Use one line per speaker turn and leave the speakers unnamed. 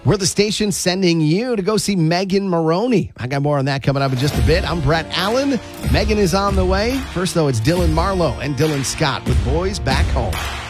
We're the station sending you to go see Megan Maroney. I got more on that coming up in just a bit. I'm Brett Allen. Megan is on the way. First, though, it's Dylan Marlowe and Dylan Scott with Boys Back Home.